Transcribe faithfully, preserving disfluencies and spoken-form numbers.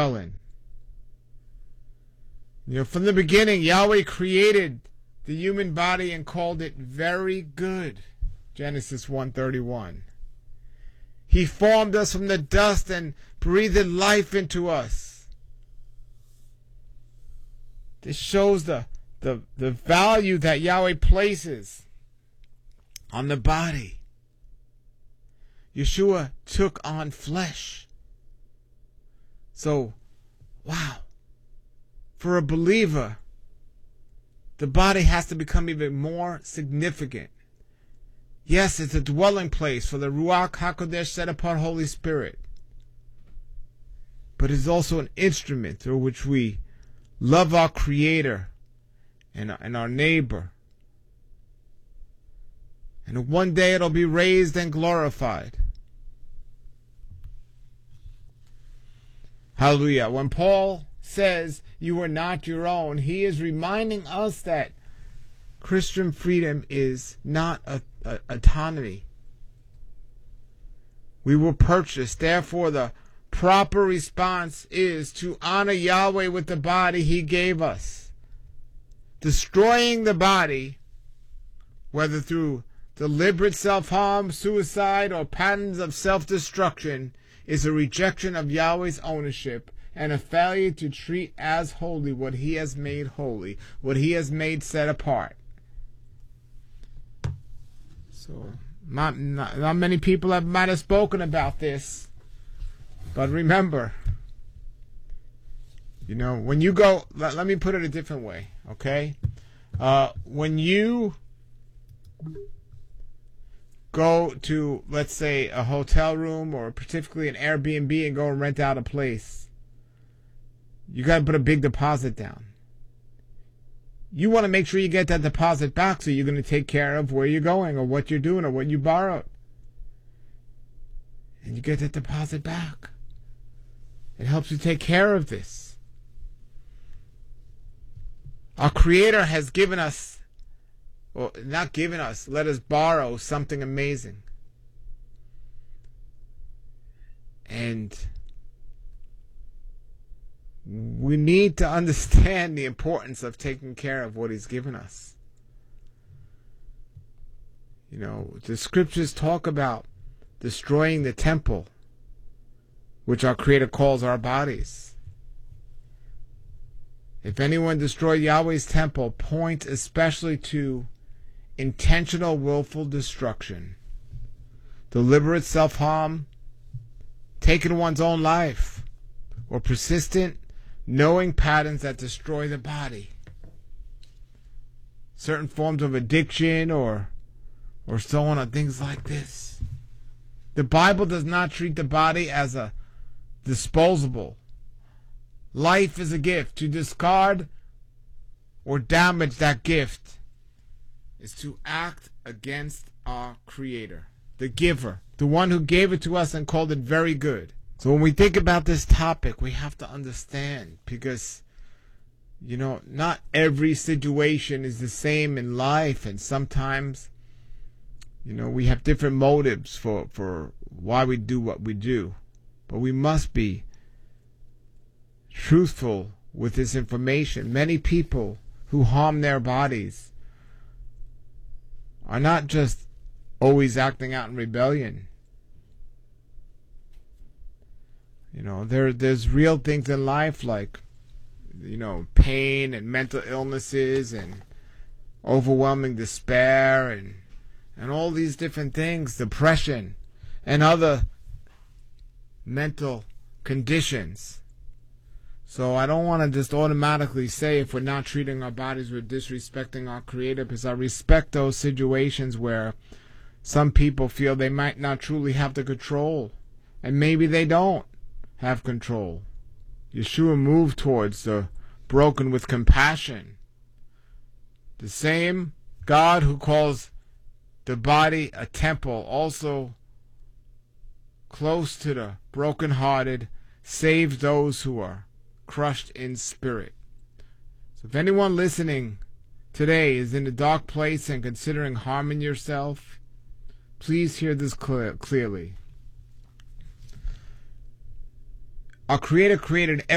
dwell in. You know, from the beginning, Yahweh created the human body and called it very good. Genesis one thirty-one. He formed us from the dust and breathed life into us. This shows the, the, the value that Yahweh places on the body. Yeshua took on flesh. So, wow. For a believer, the body has to become even more significant. Yes, it's a dwelling place for the Ruach HaKodesh, set apart Holy Spirit. But it's also an instrument through which we love our Creator and, and our neighbor. And one day it'll be raised and glorified. Hallelujah. When Paul says you are not your own, he is reminding us that Christian freedom is not a, a, autonomy. We were purchased. Therefore, the proper response is to honor Yahweh with the body he gave us. Destroying the body, whether through deliberate self-harm, suicide, or patterns of self-destruction, is a rejection of Yahweh's ownership and a failure to treat as holy what he has made holy, what he has made set apart. So, not, not, not many people have might have spoken about this, but remember, you know, when you go, let, let me put it a different way, okay? Uh, when you go to, let's say, a hotel room or particularly an Airbnb and go and rent out a place, you got to put a big deposit down. You want to make sure you get that deposit back, so you're going to take care of where you're going or what you're doing or what you borrowed. And you get that deposit back. It helps you take care of this. Our Creator has given us, well, not given us, let us borrow something amazing. And we need to understand the importance of taking care of what he's given us. You know, the scriptures talk about destroying the temple, which our Creator calls our bodies. If anyone destroy Yahweh's temple, point especially to intentional willful destruction, deliberate self-harm, taking one's own life, or persistent knowing patterns that destroy the body. Certain forms of addiction or or so on, or things like this. The Bible does not treat the body as a disposable. Life is a gift. To discard or damage that gift is to act against our Creator, the giver, the one who gave it to us and called it very good. So when we think about this topic, we have to understand, because, you know, not every situation is the same in life, and sometimes, you know, we have different motives for, for why we do what we do. But we must be truthful with this information. Many people who harm their bodies are not just always acting out in rebellion. You know, there there's real things in life like, you know, pain and mental illnesses and overwhelming despair and and all these different things, depression and other mental conditions. So I don't want to just automatically say if we're not treating our bodies, we're disrespecting our Creator, because I respect those situations where some people feel they might not truly have the control, and maybe they don't have control. Yeshua moved towards the broken with compassion. The same God who calls the body a temple, also close to the brokenhearted, saves those who are crushed in spirit. So if anyone listening today is in a dark place and considering harming yourself, please hear this clear, clearly. Our Creator created